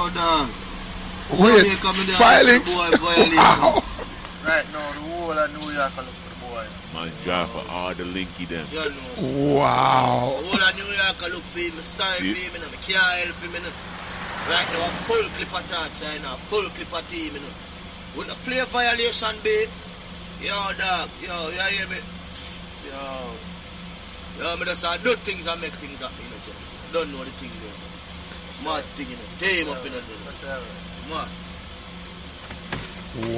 dog. Wait, filings? Wow. Right now, the whole of New York look for the boy. Man, drive for all the linky them. Wow. The whole of New York look for him. Sorry for him, I can't help him. Right now, a full clip of touch, full clip of team. When the play violation be, yo dog, yo, you hear me? Yo, me just do things and make things happen, Don't know the thing there. Mad thing, Team up, Mad.